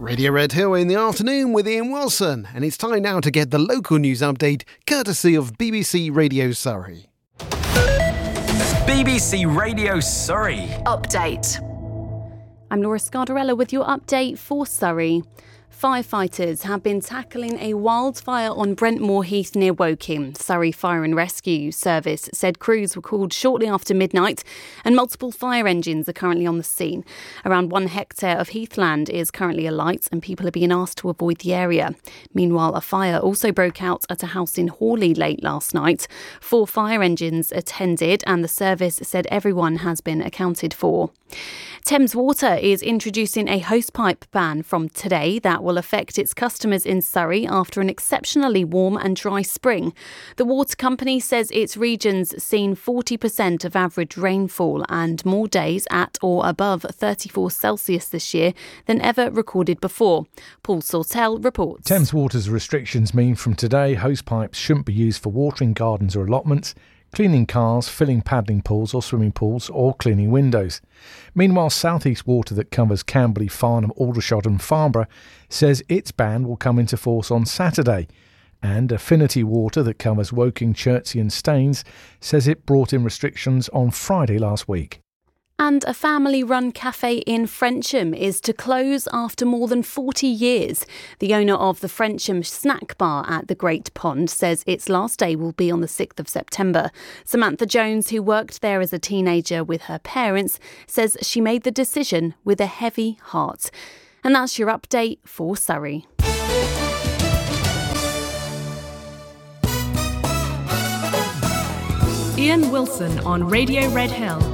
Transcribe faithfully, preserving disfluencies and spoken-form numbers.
Radio Red Hill in the afternoon with Ian Wilson, and it's time now to get the local news update courtesy of B B C Radio Surrey. B B C Radio Surrey. Update. I'm Laura Scardarella with your update for Surrey. Firefighters have been tackling a wildfire on Brentmore Heath near Woking. Surrey Fire and Rescue Service said crews were called shortly after midnight and multiple fire engines are currently on the scene. Around one hectare of heathland is currently alight and people are being asked to avoid the area. Meanwhile, a fire also broke out at a house in Hawley late last night. Four fire engines attended and the service said everyone has been accounted for. Thames Water is introducing a hosepipe ban from today that will affect its customers in Surrey after an exceptionally warm and dry spring. The water company says its region's seen forty percent of average rainfall and more days at or above thirty-four Celsius this year than ever recorded before. Paul Sawtell reports. Thames Water's restrictions mean from today hosepipes shouldn't be used for watering gardens or allotments, cleaning cars, filling paddling pools or swimming pools, or cleaning windows. Meanwhile, South East Water that covers Camberley, Farnham, Aldershot and Farnborough says its ban will come into force on Saturday. And Affinity Water that covers Woking, Chertsey and Staines says it brought in restrictions on Friday last week. And a family-run cafe in Frensham is to close after more than forty years. The owner of the Frensham Snack Bar at the Great Pond says its last day will be on the sixth of September. Samantha Jones, who worked there as a teenager with her parents, says she made the decision with a heavy heart. And that's your update for Surrey. Ian Wilson on Radio Red Hill.